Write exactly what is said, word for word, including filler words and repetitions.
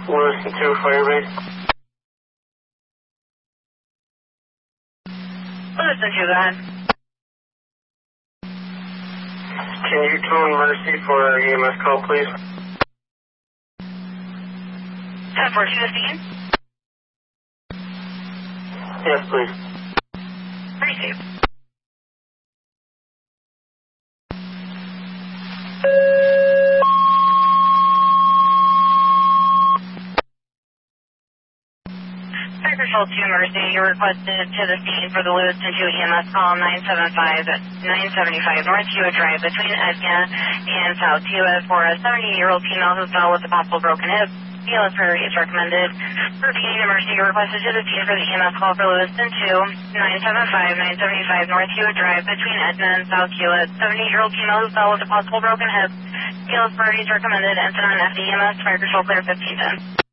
Lewiston two, Firebase. Lewiston two, go ahead. Can you tone Mercy for an E M S call, please? ten four two to scene? Yes, please. Receive. Fire Patrol two, Mercy, you're requested to the scene for the Lewiston two E M S call nine seven five, nine seventy-five North Hewitt Drive between Edna and South Hewitt for a seventy-year-old female who fell with a possible broken hip. B L S priority is recommended. For being emergency, you're requested to the scene for the E M S call for Lewiston two, nine seven five, nine seventy-five North Hewitt Drive between Edna and South Hewitt. seventy-year-old female who fell with a possible broken hip. B L S priority is recommended. Incident on F D E M S, Fire Patrol clear fifteen ten.